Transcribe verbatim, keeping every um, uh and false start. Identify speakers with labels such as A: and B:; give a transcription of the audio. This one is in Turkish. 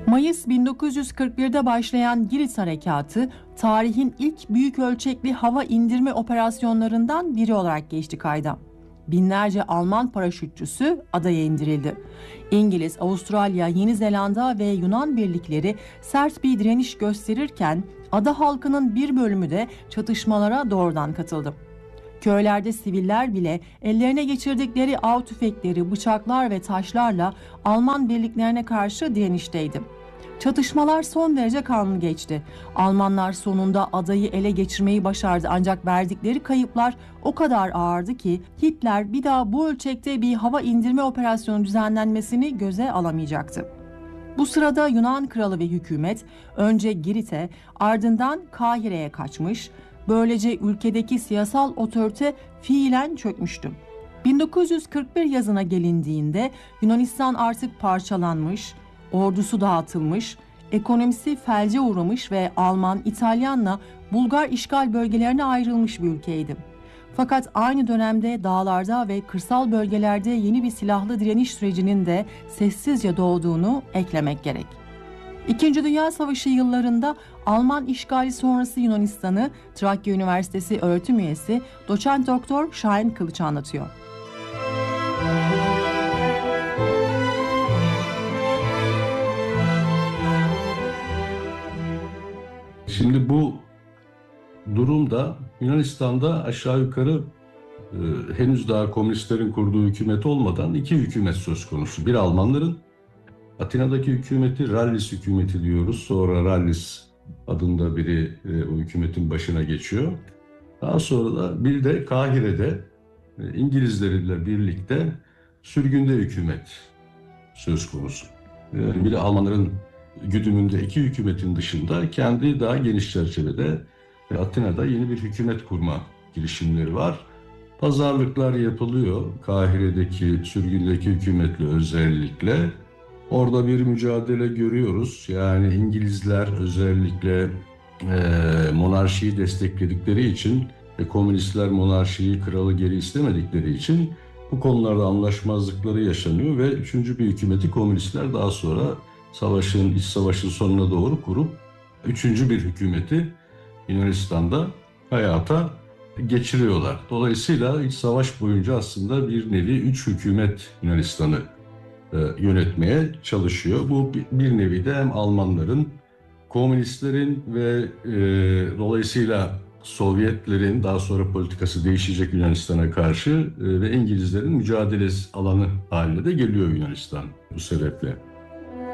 A: Mayıs bin dokuz yüz kırk bir'de başlayan Girit Harekatı, tarihin ilk büyük ölçekli hava indirme operasyonlarından biri olarak geçti kayda. Binlerce Alman paraşütçüsü adaya indirildi. İngiliz, Avustralya, Yeni Zelanda ve Yunan birlikleri sert bir direniş gösterirken ada halkının bir bölümü de çatışmalara doğrudan katıldı. Köylerde siviller bile ellerine geçirdikleri av tüfekleri, bıçaklar ve taşlarla Alman birliklerine karşı direnişteydi. Çatışmalar son derece kanlı geçti. Almanlar sonunda adayı ele geçirmeyi başardı, ancak verdikleri kayıplar o kadar ağırdı ki Hitler bir daha bu ölçekte bir hava indirme operasyonu düzenlenmesini göze alamayacaktı. Bu sırada Yunan kralı ve hükümet önce Girit'e, ardından Kahire'ye kaçmış, böylece ülkedeki siyasal otorite fiilen çökmüştü. bin dokuz yüz kırk bir yazına gelindiğinde Yunanistan artık parçalanmış, ordusu dağıtılmış, ekonomisi felce uğramış ve Alman, İtalyanla Bulgar işgal bölgelerine ayrılmış bir ülkeydi. Fakat aynı dönemde dağlarda ve kırsal bölgelerde yeni bir silahlı direniş sürecinin de sessizce doğduğunu eklemek gerek. İkinci Dünya Savaşı yıllarında Alman işgali sonrası Yunanistan'ı Trakya Üniversitesi öğretim üyesi doçent doktor Şahin Kılıç anlatıyor.
B: Şimdi bu durumda Yunanistan'da aşağı yukarı e, henüz daha komünistlerin kurduğu hükümet olmadan iki hükümet söz konusu. Bir Almanların, Atina'daki hükümeti Rallis hükümeti diyoruz. Sonra Rallis adında biri e, o hükümetin başına geçiyor. Daha sonra da bir de Kahire'de e, İngilizlerle birlikte sürgünde hükümet söz konusu. Yani bir Almanların güdümünde iki hükümetin dışında kendi daha geniş çerçevede e, Atina'da yeni bir hükümet kurma girişimleri var. Pazarlıklar yapılıyor Kahire'deki sürgündeki hükümetle özellikle. Orada bir mücadele görüyoruz. Yani İngilizler özellikle e, monarşiyi destekledikleri için ve komünistler monarşiyi, kralı geri istemedikleri için bu konularda anlaşmazlıkları yaşanıyor ve üçüncü bir hükümeti komünistler daha sonra savaşın, iç savaşın sonuna doğru kurup üçüncü bir hükümeti Yunanistan'da hayata geçiriyorlar. Dolayısıyla iç savaş boyunca aslında bir nevi üç hükümet Yunanistan'ı e, yönetmeye çalışıyor. Bu bir nevi de hem Almanların, komünistlerin ve e, dolayısıyla Sovyetlerin daha sonra politikası değişecek Yunanistan'a karşı e, ve İngilizlerin mücadele alanı haline de geliyor Yunanistan bu sebeple.